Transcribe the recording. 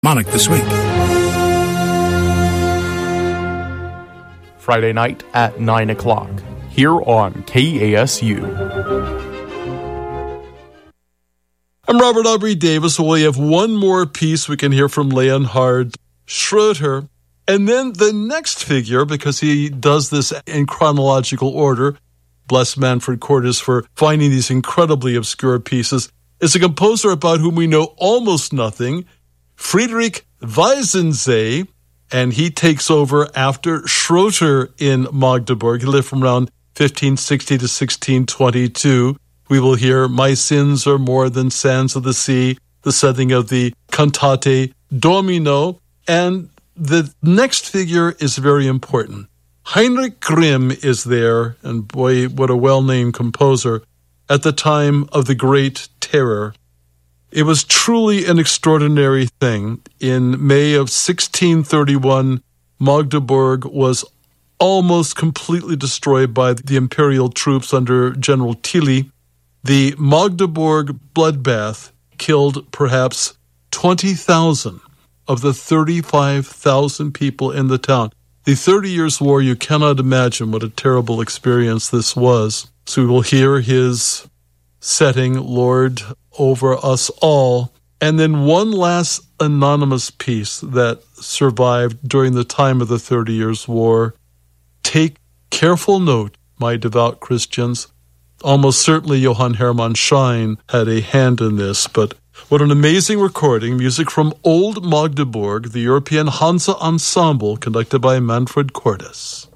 Monarch this week. Friday night at 9 o'clock, here on KASU. I'm Robert Aubrey Davis. We have one more piece we can hear from Leonhard Schroeter. And then the next figure, because he does this in chronological order, bless Manfred Cordes for finding these incredibly obscure pieces, is a composer about whom we know almost nothing, Friedrich Weissensee, and he takes over after Schroeter in Magdeburg. He lived from around 1560 to 1622. We will hear My Sins Are More Than Sands of the Sea, the setting of the Cantate Domino, and the next figure is very important. Heinrich Grimm is there, and boy, what a well-named composer, at the time of the Great Terror. It was truly an extraordinary thing. In May of 1631, Magdeburg was almost completely destroyed by the imperial troops under General Tilly. The Magdeburg bloodbath killed perhaps 20,000 of the 35,000 people in the town. The 30 Years' War, you cannot imagine what a terrible experience this was. So we will hear his setting, Lord Over Us All. And then one last anonymous piece that survived during the time of the 30 Years' War. Take careful note, my devout Christians. Almost certainly Johann Hermann Schein had a hand in this, but what an amazing recording. Music from Old Magdeburg, the European Hansa Ensemble, conducted by Manfred Cordes.